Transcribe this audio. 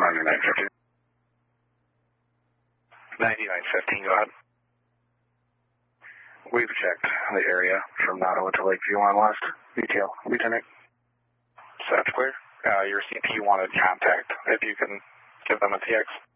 9915. 9915, go ahead. We've checked the area from Nottawa to Lakeview on West. Detail, Lieutenant. That's clear. Your CP wanted contact. If you can give them a TX.